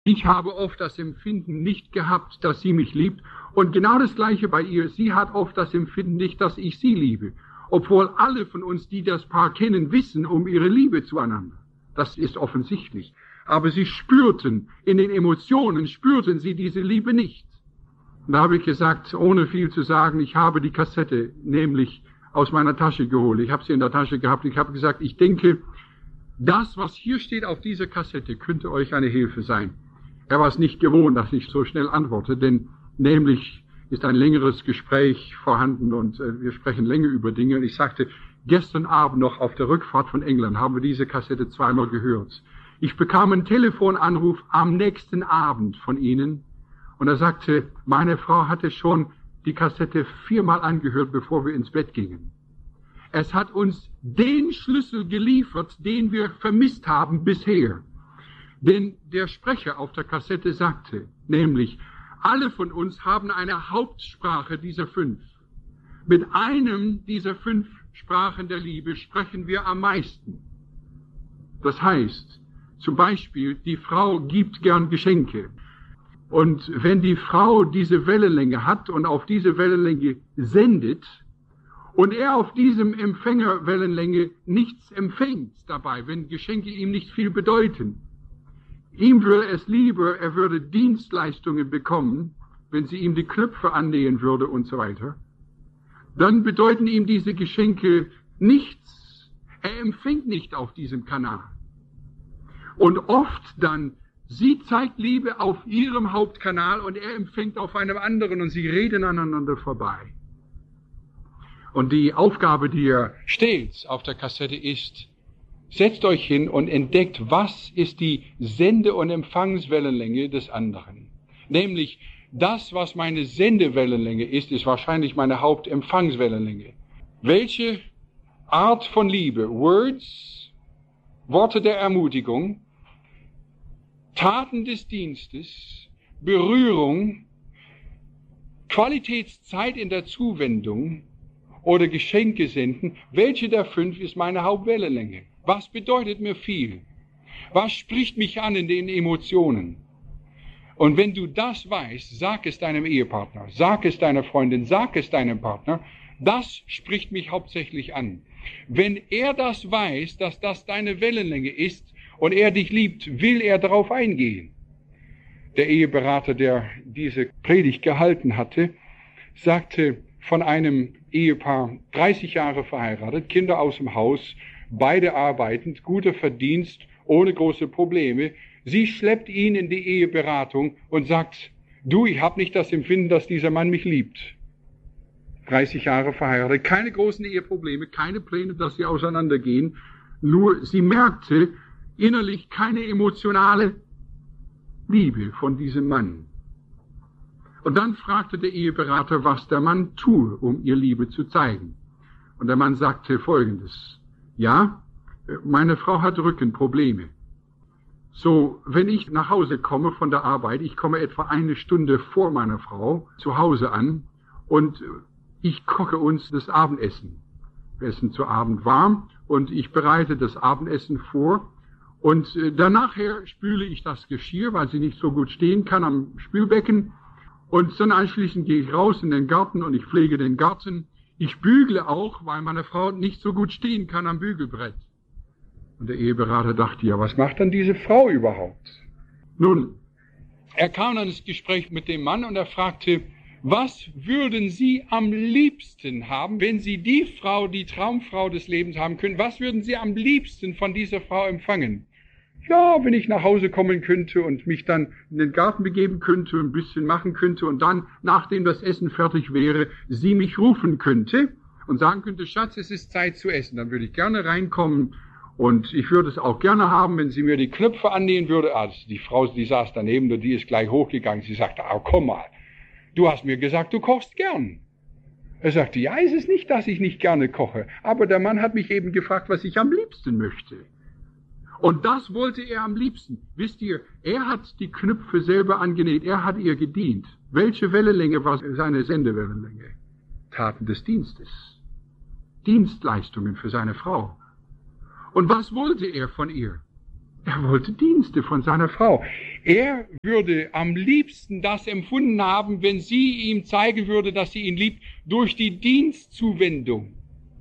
Ich habe oft das Empfinden nicht gehabt, dass sie mich liebt. Und genau das Gleiche bei ihr. Sie hat oft das Empfinden nicht, dass ich sie liebe. Obwohl alle von uns, die das Paar kennen, wissen um ihre Liebe zueinander. Das ist offensichtlich. Aber sie spürten, in den Emotionen spürten sie diese Liebe nicht. Und da habe ich gesagt, ohne viel zu sagen, ich habe die Kassette nämlich aus meiner Tasche geholt. Ich habe sie in der Tasche gehabt. Ich habe gesagt, ich denke, das, was hier steht auf dieser Kassette, könnte euch eine Hilfe sein. Er war es nicht gewohnt, dass ich so schnell antworte, denn nämlich ist ein längeres Gespräch vorhanden und wir sprechen länger über Dinge. Und ich sagte, gestern Abend noch auf der Rückfahrt von England haben wir diese Kassette zweimal gehört. Ich bekam einen Telefonanruf am nächsten Abend von Ihnen und er sagte, meine Frau hatte schon die Kassette 4-mal angehört, bevor wir ins Bett gingen. Es hat uns den Schlüssel geliefert, den wir vermisst haben bisher. Denn der Sprecher auf der Kassette sagte, nämlich, alle von uns haben eine Hauptsprache dieser 5. Mit einem dieser 5 Sprachen der Liebe sprechen wir am meisten. Das heißt, zum Beispiel, die Frau gibt gern Geschenke. Und wenn die Frau diese Wellenlänge hat und auf diese Wellenlänge sendet, und er auf diesem Empfängerwellenlänge nichts empfängt dabei, wenn Geschenke ihm nicht viel bedeuten, ihm würde es lieber, er würde Dienstleistungen bekommen, wenn sie ihm die Knöpfe annähen würde und so weiter, dann bedeuten ihm diese Geschenke nichts. Er empfängt nicht auf diesem Kanal. Und oft dann, sie zeigt Liebe auf ihrem Hauptkanal und er empfängt auf einem anderen und sie reden aneinander vorbei. Und die Aufgabe, die er stellt auf der Kassette ist, setzt euch hin und entdeckt, was ist die Sende- und Empfangswellenlänge des anderen. Nämlich, das, was meine Sendewellenlänge ist, ist wahrscheinlich meine Hauptempfangswellenlänge. Welche Art von Liebe, Words, Worte der Ermutigung, Taten des Dienstes, Berührung, Qualitätszeit in der Zuwendung oder Geschenke senden, welche der 5 ist meine Hauptwellenlänge? Was bedeutet mir viel? Was spricht mich an in den Emotionen? Und wenn du das weißt, sag es deinem Ehepartner, sag es deiner Freundin, sag es deinem Partner, das spricht mich hauptsächlich an. Wenn er das weiß, dass das deine Wellenlänge ist und er dich liebt, will er darauf eingehen. Der Eheberater, der diese Predigt gehalten hatte, sagte von einem Ehepaar, 30 Jahre verheiratet, Kinder aus dem Haus, beide arbeitend, guter Verdienst, ohne große Probleme. Sie schleppt ihn in die Eheberatung und sagt, du, ich habe nicht das Empfinden, dass dieser Mann mich liebt. 30 Jahre verheiratet, keine großen Eheprobleme, keine Pläne, dass sie auseinandergehen. Nur sie merkte innerlich keine emotionale Liebe von diesem Mann. Und dann fragte der Eheberater, was der Mann tue, um ihr Liebe zu zeigen. Und der Mann sagte Folgendes. Ja, meine Frau hat Rückenprobleme. So, wenn ich nach Hause komme von der Arbeit, ich komme etwa 1 Stunde vor meiner Frau zu Hause an und ich koche uns das Abendessen. Wir essen zu Abend warm und ich bereite das Abendessen vor und danach spüle ich das Geschirr, weil sie nicht so gut stehen kann am Spülbecken. Und dann anschließend gehe ich raus in den Garten und ich pflege den Garten. Ich bügle auch, weil meine Frau nicht so gut stehen kann am Bügelbrett. Und der Eheberater dachte, ja, was macht dann diese Frau überhaupt? Nun, er kam dann ins Gespräch mit dem Mann und er fragte, was würden Sie am liebsten haben, wenn Sie die Frau, die Traumfrau des Lebens haben können, was würden Sie am liebsten von dieser Frau empfangen? Ja, wenn ich nach Hause kommen könnte und mich dann in den Garten begeben könnte, ein bisschen machen könnte und dann, nachdem das Essen fertig wäre, sie mich rufen könnte und sagen könnte, Schatz, es ist Zeit zu essen. Dann würde ich gerne reinkommen und ich würde es auch gerne haben, wenn sie mir die Knöpfe annähen würde. Also die Frau, die saß daneben und die ist gleich hochgegangen. Sie sagte, komm mal, du hast mir gesagt, du kochst gern. Er sagte, ja, es ist nicht, dass ich nicht gerne koche, aber der Mann hat mich eben gefragt, was ich am liebsten möchte. Und das wollte er am liebsten. Wisst ihr, er hat die Knöpfe selber angenäht, er hat ihr gedient. Welche Wellenlänge war seine Sendewellenlänge? Taten des Dienstes. Dienstleistungen für seine Frau. Und was wollte er von ihr? Er wollte Dienste von seiner Frau. Er würde am liebsten das empfunden haben, wenn sie ihm zeigen würde, dass sie ihn liebt, durch die Dienstzuwendung.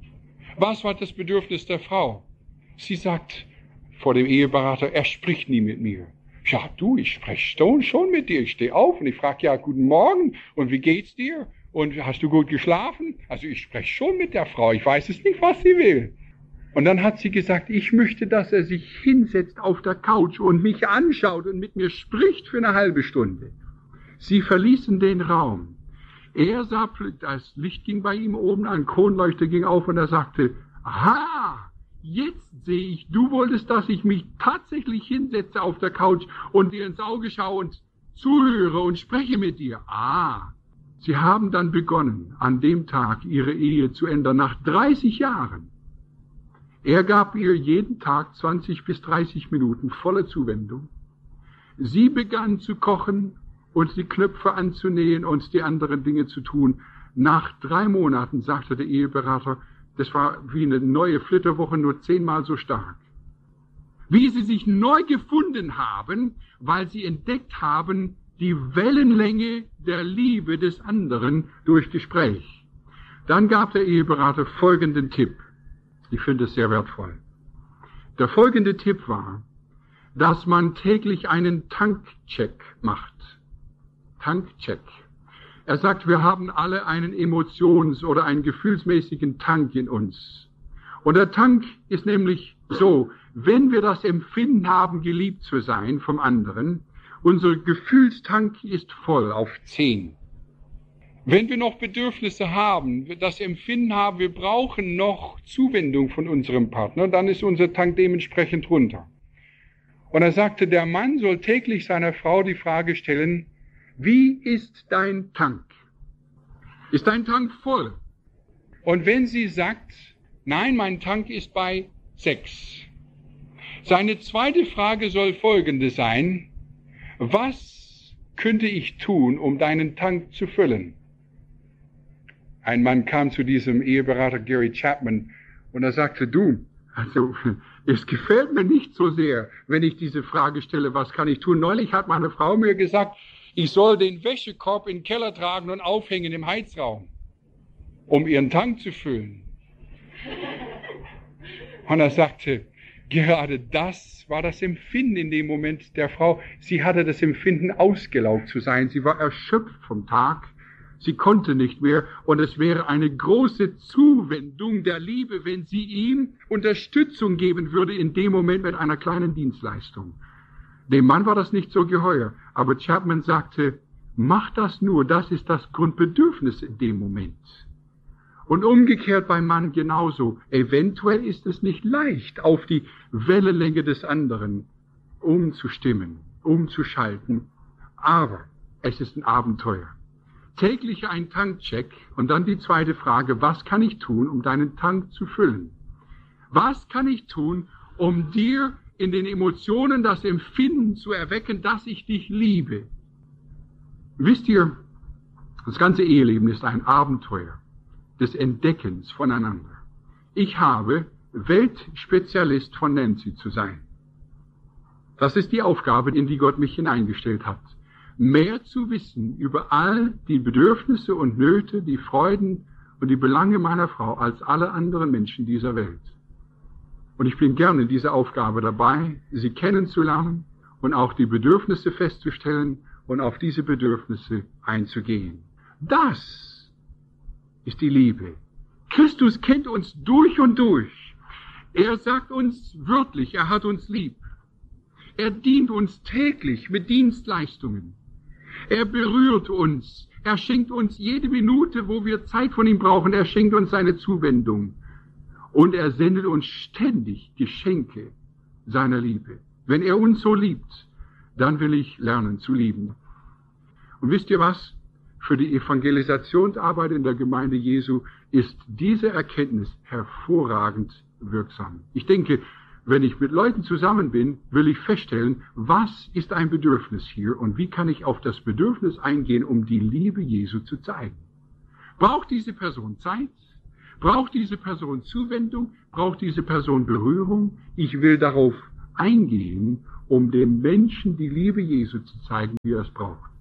Was war das Bedürfnis der Frau? Sie sagt vor dem Eheberater, er spricht nie mit mir. Ja, du, ich spreche schon mit dir. Ich stehe auf und ich frage, ja, guten Morgen und wie geht's dir? Und hast du gut geschlafen? Also ich spreche schon mit der Frau. Ich weiß es nicht, was sie will. Und dann hat sie gesagt, ich möchte, dass er sich hinsetzt auf der Couch und mich anschaut und mit mir spricht für eine halbe Stunde. Sie verließen den Raum. Er sah, das Licht ging bei ihm oben an, Kronleuchter ging auf und er sagte, aha, jetzt sehe ich, du wolltest, dass ich mich tatsächlich hinsetze auf der Couch und dir ins Auge schaue und zuhöre und spreche mit dir. Ah, sie haben dann begonnen, an dem Tag ihre Ehe zu ändern, nach 30 Jahren. Er gab ihr jeden Tag 20 bis 30 Minuten volle Zuwendung. Sie begann zu kochen und die Knöpfe anzunähen und die anderen Dinge zu tun. Nach 3 Monaten sagte der Eheberater, das war wie eine neue Flitterwoche, nur 10-mal so stark. Wie sie sich neu gefunden haben, weil sie entdeckt haben, die Wellenlänge der Liebe des anderen durch Gespräch. Dann gab der Eheberater folgenden Tipp. Ich finde es sehr wertvoll. Der folgende Tipp war, dass man täglich einen Tankcheck macht. Tankcheck. Er sagt, wir haben alle einen Emotions- oder einen gefühlsmäßigen Tank in uns. Und der Tank ist nämlich so, wenn wir das Empfinden haben, geliebt zu sein vom anderen, unser Gefühlstank ist voll auf 10. Wenn wir noch Bedürfnisse haben, das Empfinden haben, wir brauchen noch Zuwendung von unserem Partner, dann ist unser Tank dementsprechend runter. Und er sagte, der Mann soll täglich seiner Frau die Frage stellen, wie ist dein Tank? Ist dein Tank voll? Und wenn sie sagt, nein, mein Tank ist bei 6. Seine zweite Frage soll folgende sein, was könnte ich tun, um deinen Tank zu füllen? Ein Mann kam zu diesem Eheberater Gary Chapman und er sagte, du, also es gefällt mir nicht so sehr, wenn ich diese Frage stelle, was kann ich tun? Neulich hat meine Frau mir gesagt, ich soll den Wäschekorb in den Keller tragen und aufhängen im Heizraum, um ihren Tank zu füllen. Und er sagte, gerade das war das Empfinden in dem Moment der Frau. Sie hatte das Empfinden, ausgelaugt zu sein. Sie war erschöpft vom Tag. Sie konnte nicht mehr und es wäre eine große Zuwendung der Liebe, wenn sie ihm Unterstützung geben würde in dem Moment mit einer kleinen Dienstleistung. Dem Mann war das nicht so geheuer, aber Chapman sagte, mach das nur, das ist das Grundbedürfnis in dem Moment. Und umgekehrt beim Mann genauso. Eventuell ist es nicht leicht, auf die Wellenlänge des anderen umzustimmen, umzuschalten, aber es ist ein Abenteuer. Täglich ein Tankcheck und dann die zweite Frage, was kann ich tun, um deinen Tank zu füllen? Was kann ich tun, um dir in den Emotionen das Empfinden zu erwecken, dass ich dich liebe? Wisst ihr, das ganze Eheleben ist ein Abenteuer des Entdeckens voneinander. Ich habe Weltspezialist von Nancy zu sein. Das ist die Aufgabe, in die Gott mich hineingestellt hat. Mehr zu wissen über all die Bedürfnisse und Nöte, die Freuden und die Belange meiner Frau als alle anderen Menschen dieser Welt. Und ich bin gerne in dieser Aufgabe dabei, sie kennenzulernen und auch die Bedürfnisse festzustellen und auf diese Bedürfnisse einzugehen. Das ist die Liebe. Christus kennt uns durch und durch. Er sagt uns wörtlich, er hat uns lieb. Er dient uns täglich mit Dienstleistungen. Er berührt uns. Er schenkt uns jede Minute, wo wir Zeit von ihm brauchen. Er schenkt uns seine Zuwendung. Und er sendet uns ständig Geschenke seiner Liebe. Wenn er uns so liebt, dann will ich lernen zu lieben. Und wisst ihr was? Für die Evangelisationsarbeit in der Gemeinde Jesu ist diese Erkenntnis hervorragend wirksam. Ich denke, wenn ich mit Leuten zusammen bin, will ich feststellen, was ist ein Bedürfnis hier und wie kann ich auf das Bedürfnis eingehen, um die Liebe Jesu zu zeigen. Braucht diese Person Zeit? Braucht diese Person Zuwendung? Braucht diese Person Berührung? Ich will darauf eingehen, um dem Menschen die Liebe Jesu zu zeigen, wie er es braucht.